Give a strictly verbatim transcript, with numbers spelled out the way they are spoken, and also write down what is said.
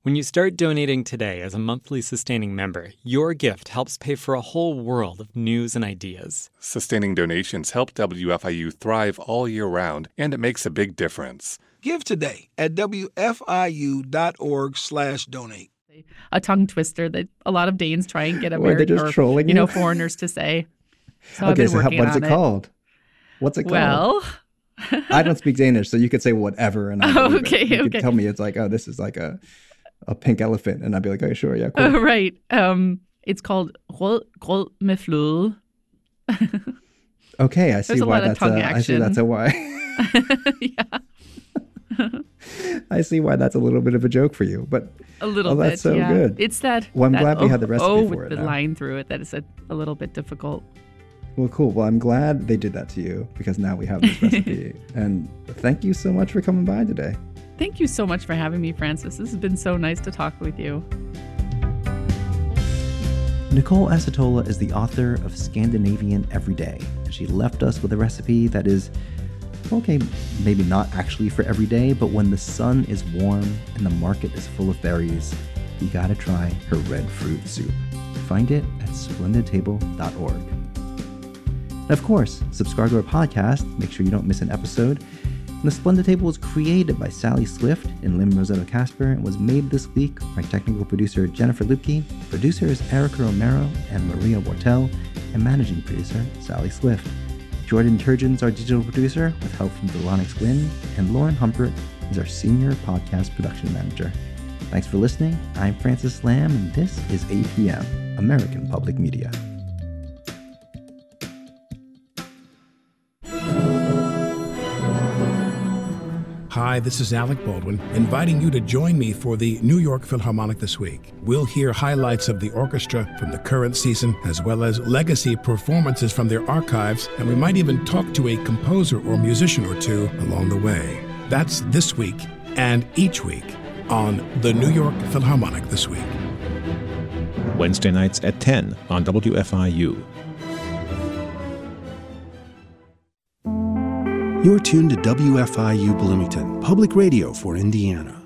When you start donating today as a monthly sustaining member, your gift helps pay for a whole world of news and ideas. Sustaining donations help W F I U thrive all year round, and it makes a big difference. Give today at W F I U dot org slash donate. A tongue twister that a lot of Danes try and get Wait, they're just American or trolling you know you? foreigners to say. So okay, so how, what is it, it called? What's it called? Well, I don't speak Danish, so you could say whatever, and I oh, okay, it. You okay. could tell me it's like, oh, this is like a a pink elephant, and I'd be like, oh, sure, yeah, cool. Oh, right. Um, it's called rød grød med fløde. Okay, I see There's a why lot of that's tongue a. action. I see that's a why. Yeah. I see why that's a little bit of a joke for you, but a little oh, bit. that's so yeah. good. It's that. Well, I'm that, glad we oh, had the recipe oh, for with it the now. line through it. That is a, a little bit difficult. Well, cool. Well, I'm glad they did that to you because now we have this recipe. And thank you so much for coming by today. Thank you so much for having me, Francis. This has been so nice to talk with you. Nicole Acetola is the author of Scandinavian Every Day. She left us with a recipe that is, okay, maybe not actually for every day, but when the sun is warm and the market is full of berries, you gotta try her red fruit soup. Find it at splendid table dot org. And of course, subscribe to our podcast. Make sure you don't miss an episode. And the Splendid Table was created by Sally Swift and Lim Rosetta Casper and was made this week by technical producer Jennifer Lupke, producers Erica Romero and Maria Wortel, and managing producer Sally Swift. Jordan Turgeon's our digital producer with help from Delonix Wynn, and Lauren Humpert is our senior podcast production manager. Thanks for listening. I'm Francis Lamb, and this is A P M, American Public Media. Hi, this is Alec Baldwin, inviting you to join me for the New York Philharmonic this week. We'll hear highlights of the orchestra from the current season, as well as legacy performances from their archives, and we might even talk to a composer or musician or two along the way. That's this week and each week on the New York Philharmonic This Week. Wednesday nights at ten on W F I U. You're tuned to W F I U Bloomington, public radio for Indiana.